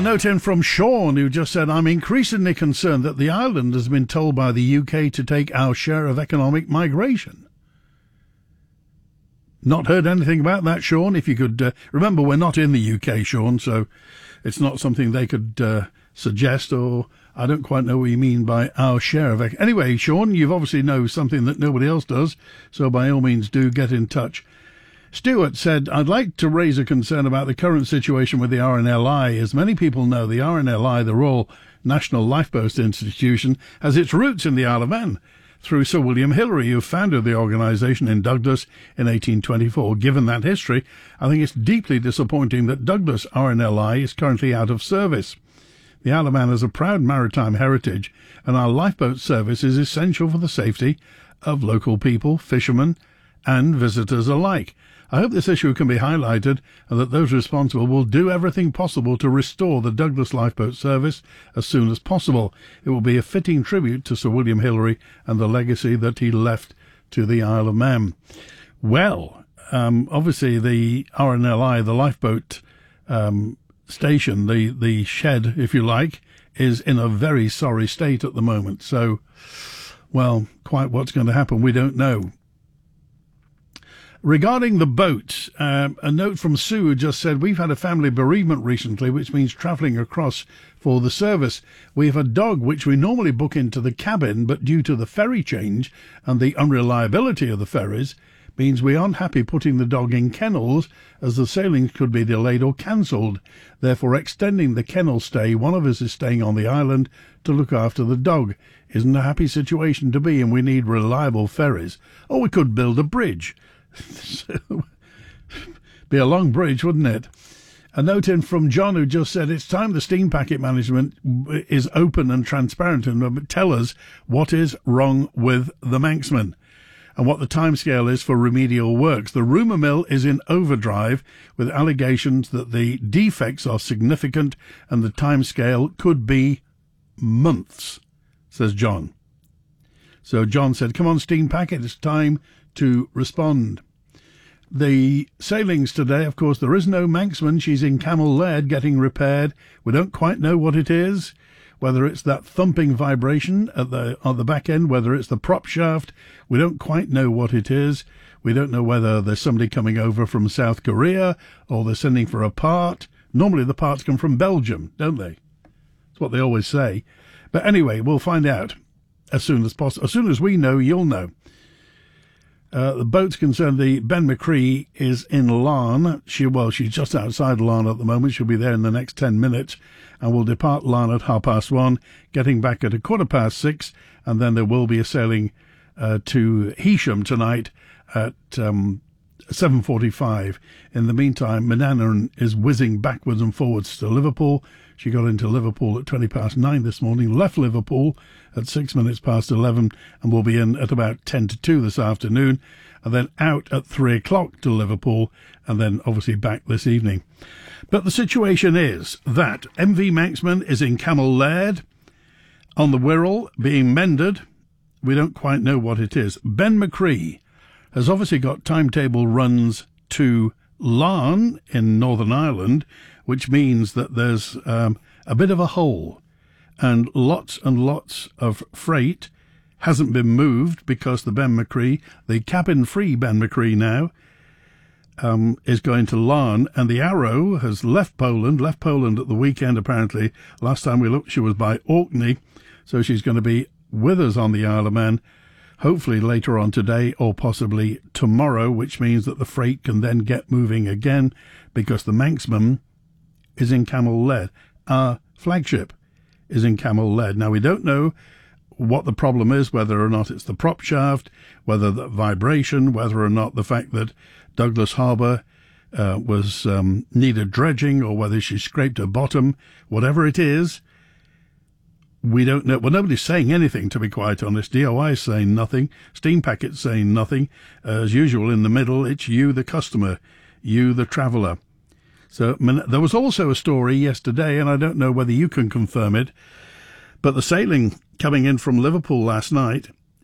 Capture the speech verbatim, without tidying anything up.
A note in from Sean, who just said, I'm increasingly concerned that the island has been told by the U K to take our share of economic migration. Not heard anything about that, Sean. If you could, uh, remember, we're not in the U K, Sean, so it's not something they could uh, suggest, or I don't quite know what you mean by our share of it. Anyway, Sean, you've obviously know something that nobody else does, so by all means do get in touch. Stuart said, I'd like to raise a concern about the current situation with the R N L I. As many people know, the R N L I, the Royal National Lifeboat Institution, has its roots in the Isle of Man through Sir William Hillary, who founded the organisation in Douglas in eighteen twenty-four. Given that history, I think it's deeply disappointing that Douglas R N L I is currently out of service. The Isle of Man has a proud maritime heritage, and our lifeboat service is essential for the safety of local people, fishermen, and visitors alike. I hope this issue can be highlighted and that those responsible will do everything possible to restore the Douglas lifeboat service as soon as possible. It will be a fitting tribute to Sir William Hillary and the legacy that he left to the Isle of Man. Well, um, obviously the R N L I, the lifeboat um, station, the, the shed, if you like, is in a very sorry state at the moment. So, well, quite what's going to happen, we don't know. Regarding the boat, um, a note from Sue who just said, we've had a family bereavement recently, which means travelling across for the service. We have a dog which we normally book into the cabin, but due to the ferry change and the unreliability of the ferries, means we aren't happy putting the dog in kennels as the sailings could be delayed or cancelled. Therefore, extending the kennel stay, one of us is staying on the island to look after the dog. Isn't a happy situation to be, and we need reliable ferries. Or we could build a bridge. Be a long bridge, wouldn't it? A note in from John who just said it's time the steam packet management is open and transparent and tell us what is wrong with the Manxman and what the timescale is for remedial works. The rumour mill is in overdrive with allegations that the defects are significant and the timescale could be months, says John. So John said, come on, steam packet, it's time to respond. The sailings today, of course, there is no Manxman. She's in Camel Laird getting repaired. We don't quite know what it is, whether it's that thumping vibration at the on the back end, whether it's the prop shaft. We don't quite know what it is. We don't know whether there's somebody coming over from South Korea or they're sending for a part. Normally the parts come from Belgium, don't they? That's what they always say. But anyway, we'll find out as soon as possible. As soon as we know, you'll know. Uh, the boat's concerned, the Ben McCree is in Larne. She, well, she's just outside Larne at the moment. She'll be there in the next ten minutes and will depart Larne at half past one, getting back at a quarter past six, and then there will be a sailing uh, to Heysham tonight at um, seven forty-five. In the meantime, Manannan is whizzing backwards and forwards to Liverpool. She got into Liverpool at twenty past nine this morning, left Liverpool at six minutes past eleven, and will be in at about ten to two this afternoon, and then out at three o'clock to Liverpool, and then obviously back this evening. But the situation is that M V Manxman is in Camel Laird on the Wirral being mended. We don't quite know what it is. Ben McCree has obviously got timetable runs to Larne in Northern Ireland, which means that there's um, a bit of a hole, and lots and lots of freight hasn't been moved because the Ben McCree, the cabin-free Ben McCree now, um, is going to Larne, and the Arrow has left Poland, left Poland at the weekend apparently. Last time we looked, she was by Orkney, so she's going to be with us on the Isle of Man, hopefully later on today or possibly tomorrow, which means that the freight can then get moving again because the Manxman is in Camel Laird. Our flagship is in Camel Laird. Now, we don't know what the problem is, whether or not it's the prop shaft, whether the vibration, whether or not the fact that Douglas Harbour uh, was um, needed dredging, or whether she scraped her bottom. Whatever it is, we don't know. Well, nobody's saying anything, to be quite honest. D O I is saying nothing. Steam Packet's saying nothing. Uh, as usual, in the middle, it's you, the customer, you, the traveller. So there was also a story yesterday, and I don't know whether you can confirm it, but the sailing coming in from Liverpool last night